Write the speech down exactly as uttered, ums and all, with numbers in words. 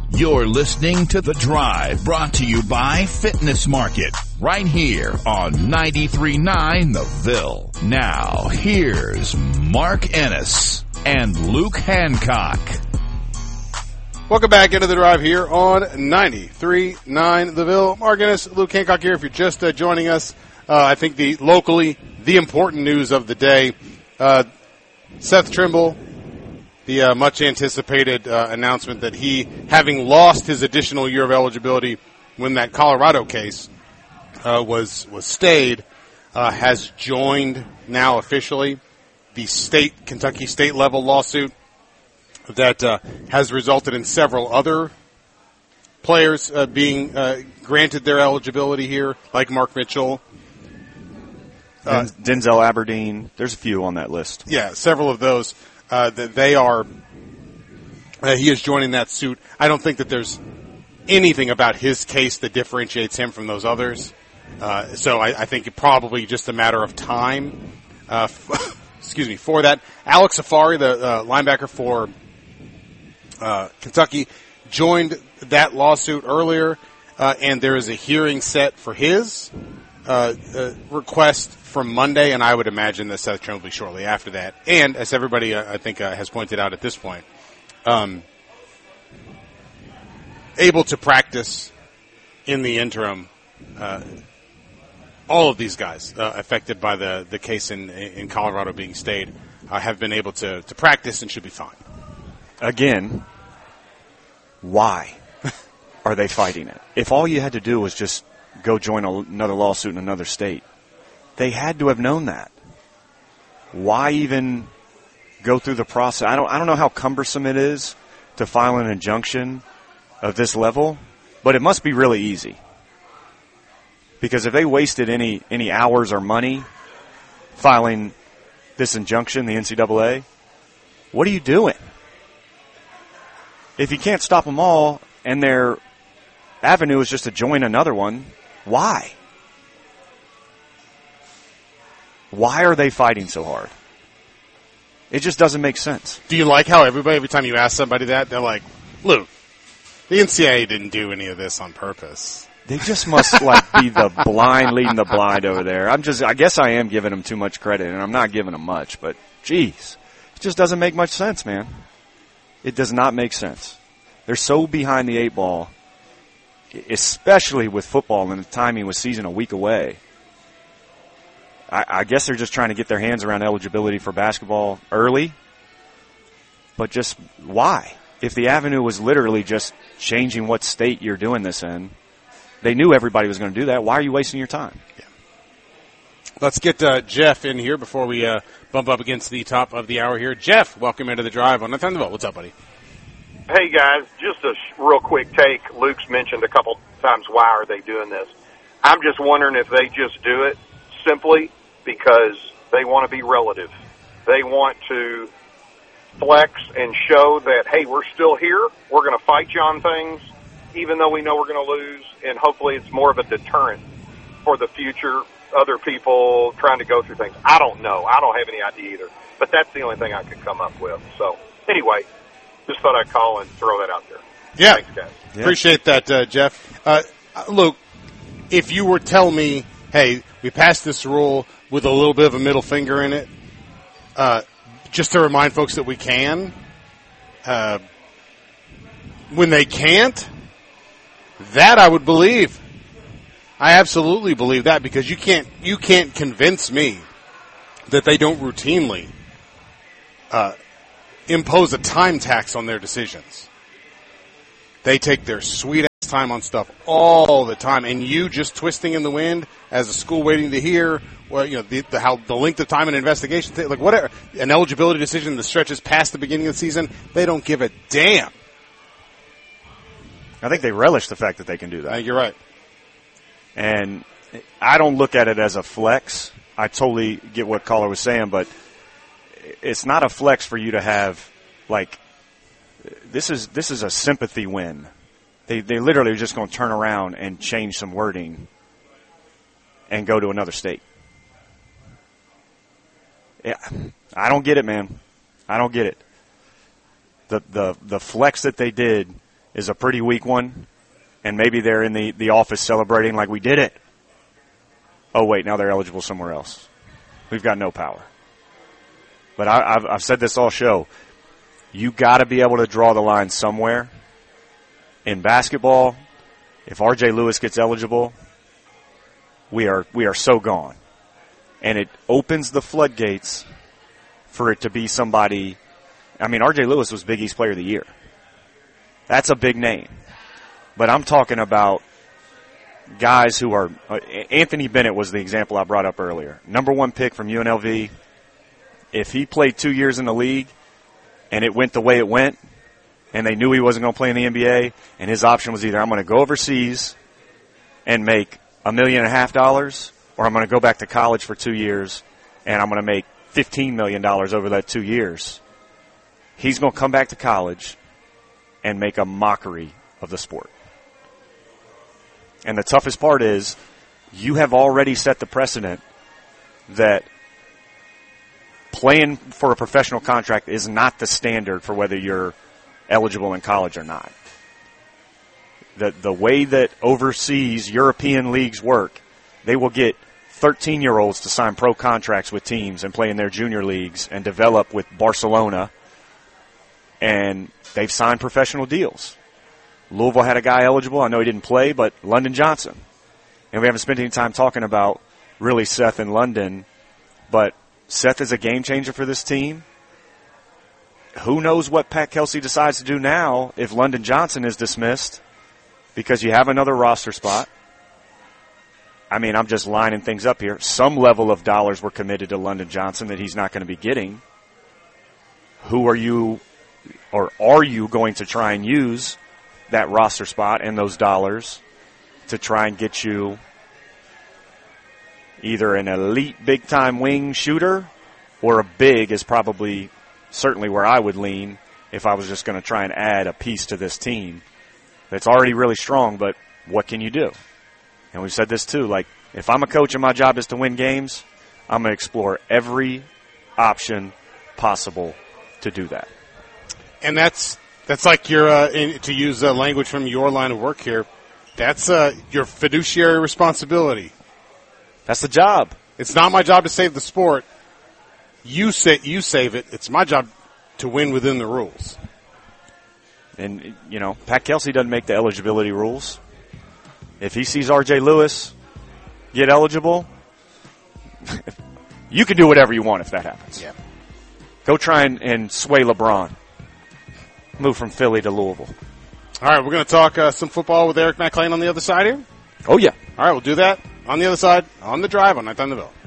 You're listening to The Drive, brought to you by Fitness Market, right here on ninety-three point nine The Ville. Now, here's Mark Ennis and Luke Hancock. Welcome back into The Drive here on ninety-three point nine The Ville. Mark Ennis, Luke Hancock here. If you're just uh, joining us, uh, I think the locally, the important news of the day, uh, Seth Trimble, the uh, much-anticipated uh, announcement that he, having lost his additional year of eligibility when that Colorado case uh, was was stayed, uh, has joined now officially the state Kentucky state-level lawsuit that uh, has resulted in several other players uh, being uh, granted their eligibility here, like Mark Mitchell. Uh, Denzel Aberdeen. There's a few on that list. Yeah, several of those. Uh, that they are, uh, he is joining that suit. I don't think that there's anything about his case that differentiates him from those others. Uh, so I, I think it probably just a matter of time. Uh, f- excuse me for that. Alex Safari, the uh, linebacker for uh, Kentucky, joined that lawsuit earlier, uh, and there is a hearing set for his uh, uh, request from Monday, and I would imagine that Seth Trimble will be shortly after that. And as everybody, uh, I think, uh, has pointed out at this point, um, able to practice in the interim. Uh, all of these guys uh, affected by the, the case in in Colorado being stayed uh, have been able to, to practice and should be fine. Again, why are they fighting it? If all you had to do was just go join a, another lawsuit in another state, they had to have known that. Why even go through the process? I don't I don't know how cumbersome it is to file an injunction of this level, but it must be really easy. Because if they wasted any any hours or money filing this injunction, the N C double A, what are you doing? If you can't stop them all and their avenue is just to join another one, why? Why are they fighting so hard? It just doesn't make sense. Do you like how everybody, every time you ask somebody that, they're like, Luke, the N C double A didn't do any of this on purpose. They just must like be the blind leading the blind over there. I'm just, I guess I am giving them too much credit, and I'm not giving them much, but geez, it just doesn't make much sense, man. It does not make sense. They're so behind the eight ball, especially with football and the timing with season a week away. I, I guess they're just trying to get their hands around eligibility for basketball early. But just why? If the avenue was literally just changing what state you're doing this in, they knew everybody was going to do that. Why are you wasting your time? Yeah. Let's get uh, Jeff in here before we uh, bump up against the top of the hour here. Jeff, welcome into the Drive on Nathaniel. What's up, buddy? Hey, guys, just a real quick take. Luke's mentioned a couple times, why are they doing this? I'm just wondering if they just do it simply because they want to be relative. They want to flex and show that, hey, we're still here. We're going to fight you on things, even though we know we're going to lose, and hopefully it's more of a deterrent for the future, other people trying to go through things. I don't know. I don't have any idea either. But that's the only thing I could come up with. So, anyway, just thought I'd call and throw that out there. Yeah. Thanks, guys. Yeah. Appreciate that, uh, Jeff. Uh, Luke, if you were to tell me, hey, we passed this rule with a little bit of a middle finger in it, uh, just to remind folks that we can, uh, when they can't, that I would believe. I absolutely believe that, because you can't you can't convince me that they don't routinely uh, impose a time tax on their decisions. They take their sweet ass time on stuff all the time, and you just twisting in the wind as a school waiting to hear, well, you know, the, the how the length of time an investigation takes, like whatever, an eligibility decision that stretches past the beginning of the season. They don't give a damn. I think they relish the fact that they can do that. I think you're right. And I don't look at it as a flex. I totally get what Caller was saying, but it's not a flex for you to have, like, this is this is a sympathy win. They they literally are just going to turn around and change some wording and go to another state. Yeah, I don't get it, man. I don't get it. The the the flex that they did is a pretty weak one, and maybe they're in the, the office celebrating like we did it. Oh, wait, now they're eligible somewhere else. We've got no power. But I, I've, I've said this all show. You got to be able to draw the line somewhere. In basketball, if R J Lewis gets eligible, we are we are so gone. And it opens the floodgates for it to be somebody. I mean, R J Lewis was Big East Player of the Year. That's a big name. But I'm talking about guys who are uh, – Anthony Bennett was the example I brought up earlier. Number one pick from U N L V. If he played two years in the league and it went the way it went and they knew he wasn't going to play in the N B A and his option was either I'm going to go overseas and make a million and a half dollars or I'm going to go back to college for two years and I'm going to make fifteen million dollars over that two years, he's going to come back to college and make a mockery of the sport. And the toughest part is you have already set the precedent that playing for a professional contract is not the standard for whether you're eligible in college or not. The, the way that overseas European leagues work, they will get thirteen-year-olds to sign pro contracts with teams and play in their junior leagues and develop with Barcelona, and they've signed professional deals. Louisville had a guy eligible. I know he didn't play, but London Johnson. And we haven't spent any time talking about really Seth and London, but Seth is a game changer for this team. Who knows what Pat Kelsey decides to do now if London Johnson is dismissed because you have another roster spot. I mean, I'm just lining things up here. Some level of dollars were committed to London Johnson that he's not going to be getting. Who are you, or are you going to try and use that roster spot and those dollars to try and get you either an elite big-time wing shooter or a big is probably certainly where I would lean if I was just going to try and add a piece to this team that's already really strong, but what can you do? And we've said this too, like if I'm a coach and my job is to win games, I'm going to explore every option possible to do that. And that's that's like your, uh, in, to use uh, language from your line of work here, that's uh, your fiduciary responsibility. That's the job. It's not my job to save the sport. You say you save it. It's my job to win within the rules. And, you know, Pat Kelsey doesn't make the eligibility rules. If he sees R J Lewis get eligible, you can do whatever you want if that happens. Yeah. Go try and, and sway LeBron. Move from Philly to Louisville. All right, we're going to talk uh, some football with Eric McLean on the other side here. Oh, yeah. All right, we'll do that on the other side, on the drive on Ninth on the Ville.